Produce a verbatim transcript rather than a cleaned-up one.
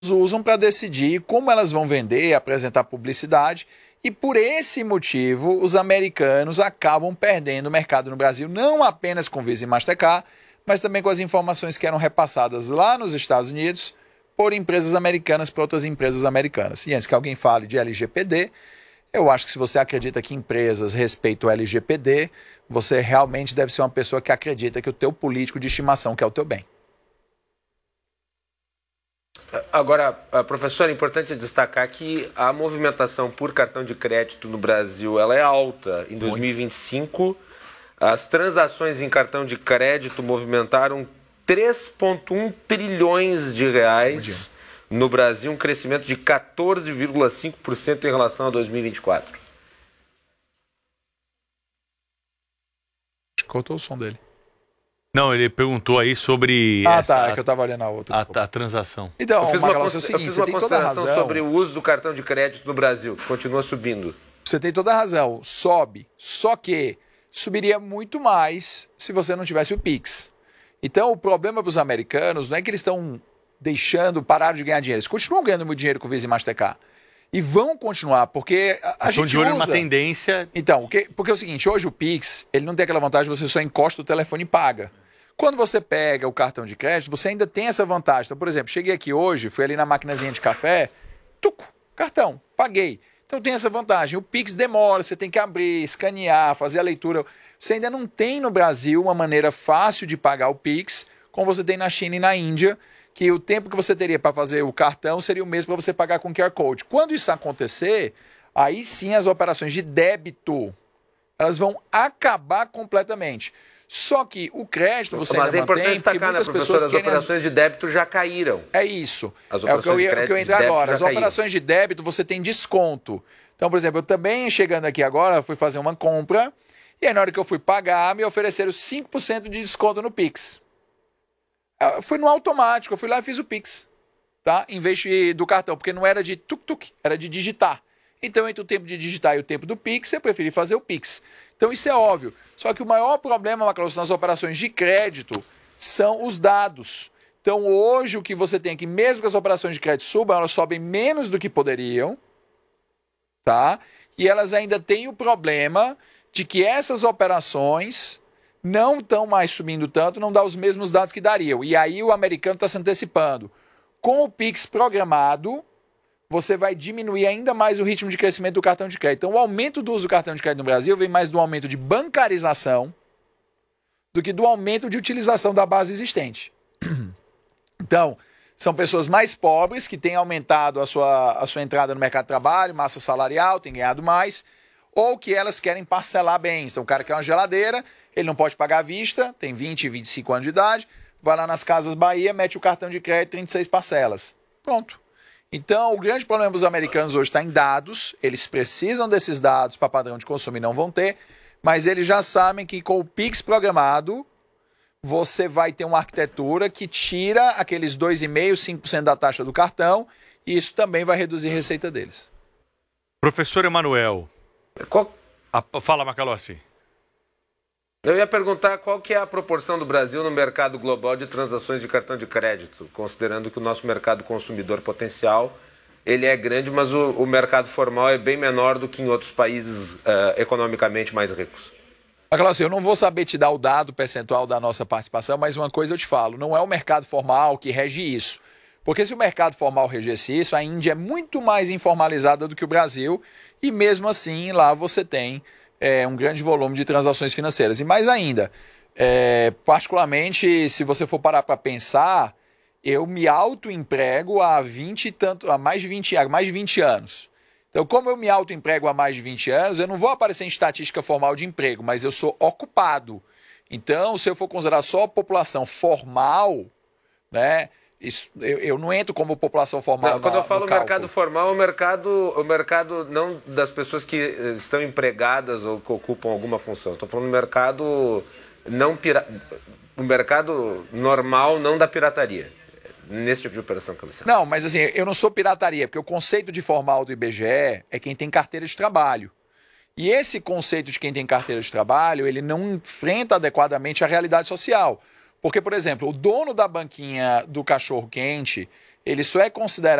usam para decidir como elas vão vender, apresentar publicidade. E por esse motivo, os americanos acabam perdendo o mercado no Brasil, não apenas com Visa e Mastercard, mas também com as informações que eram repassadas lá nos Estados Unidos por empresas americanas para outras empresas americanas. E antes que alguém fale de L G P D, eu acho que se você acredita que empresas respeitam o L G P D, você realmente deve ser uma pessoa que acredita que o teu político de estimação quer o teu bem. Agora, professor, é importante destacar que a movimentação por cartão de crédito no Brasil ela é alta. Em dois mil e vinte e cinco, as transações em cartão de crédito movimentaram três vírgula um trilhões de reais no Brasil, um crescimento de quatorze vírgula cinco por cento em relação a dois mil e vinte e quatro. Cortou o som dele. Não, ele perguntou aí sobre ah, essa, tá, é que eu estava olhando a outra. A, a, a transação. Então, eu fiz uma, Macalossi, é o seguinte, eu fiz você uma tem toda a consideração razão sobre o uso do cartão de crédito no Brasil, que continua subindo. Você tem toda a razão, sobe, só que subiria muito mais se você não tivesse o Pix. Então, o problema para os americanos não é que eles estão deixando, parar de ganhar dinheiro, eles continuam ganhando muito dinheiro com Visa e Mastercard. E vão continuar, porque a, a gente de olho usa... numa tendência... Então, porque, porque é o seguinte, hoje o Pix, ele não tem aquela vantagem de você só encosta o telefone e paga. Quando você pega o cartão de crédito, você ainda tem essa vantagem. Então, por exemplo, cheguei aqui hoje, fui ali na maquinazinha de café, tuco, cartão, paguei. Então tem essa vantagem. O Pix demora, você tem que abrir, escanear, fazer a leitura. Você ainda não tem no Brasil uma maneira fácil de pagar o Pix, como você tem na China e na Índia, que o tempo que você teria para fazer o cartão seria o mesmo para você pagar com Q R Code. Quando isso acontecer, aí sim as operações de débito, elas vão acabar completamente. Só que o crédito você Mas ainda é importante mantém, destacar, né, professor, as operações as... de débito já caíram. É isso. As é o que eu ia, que eu ia entrar agora. As caíram. operações de débito você tem desconto. Então, por exemplo, eu também, chegando aqui agora, fui fazer uma compra e aí na hora que eu fui pagar, me ofereceram cinco por cento de desconto no Pix. Eu fui no automático, eu fui lá e fiz o Pix, tá? Em vez de, do cartão, porque não era de tuk-tuk, era de digitar. Então, entre o tempo de digitar e o tempo do Pix, eu preferi fazer o Pix. Então, isso é óbvio. Só que o maior problema, Macalossi, nas operações de crédito são os dados. Então, hoje, o que você tem aqui, mesmo que as operações de crédito subam, elas sobem menos do que poderiam, tá? E elas ainda têm o problema de que essas operações não estão mais subindo tanto, não dá os mesmos dados que dariam. E aí o americano está se antecipando. Com o Pix programado, você vai diminuir ainda mais o ritmo de crescimento do cartão de crédito. Então, o aumento do uso do cartão de crédito no Brasil vem mais do aumento de bancarização do que do aumento de utilização da base existente. Então, são pessoas mais pobres que têm aumentado a sua, a sua entrada no mercado de trabalho, massa salarial, têm ganhado mais, ou que elas querem parcelar bem. Então, o cara quer uma geladeira, ele não pode pagar à vista, tem vinte, vinte e cinco anos de idade, vai lá nas Casas Bahia, mete o cartão de crédito, trinta e seis parcelas. Pronto. Então, o grande problema dos americanos hoje está em dados, eles precisam desses dados para padrão de consumo e não vão ter, mas eles já sabem que com o Pix programado, você vai ter uma arquitetura que tira aqueles dois vírgula cinco por cento, cinco por cento da taxa do cartão, e isso também vai reduzir a receita deles. Professor Emanuel, qual... a... fala, Macalossi. Eu ia perguntar qual que é a proporção do Brasil no mercado global de transações de cartão de crédito, considerando que o nosso mercado consumidor potencial ele é grande, mas o, o mercado formal é bem menor do que em outros países uh, economicamente mais ricos. Macalossi, eu não vou saber te dar o dado percentual da nossa participação, mas uma coisa eu te falo, não é o mercado formal que rege isso. Porque se o mercado formal regesse isso, a Índia é muito mais informalizada do que o Brasil, e mesmo assim lá você tem é, um grande volume de transações financeiras. E mais ainda, é, particularmente se você for parar para pensar, eu me autoemprego há vinte e tanto, há mais de vinte, há mais de vinte anos. Então, como eu me autoemprego há mais de vinte anos, eu não vou aparecer em estatística formal de emprego, mas eu sou ocupado. Então, se eu for considerar só a população formal, né, isso, eu, eu não entro como população formal. Não, quando na, eu falo no mercado formal, é o mercado, o mercado não das pessoas que estão empregadas ou que ocupam alguma função. Estou falando do mercado não pira... o mercado normal, não da pirataria. Nesse tipo de operação comercial. Não, mas assim, eu não sou pirataria, porque o conceito de formal do I B G E é quem tem carteira de trabalho. E esse conceito de quem tem carteira de trabalho, ele não enfrenta adequadamente a realidade social. Porque, por exemplo, o dono da banquinha do cachorro-quente, ele só é considerado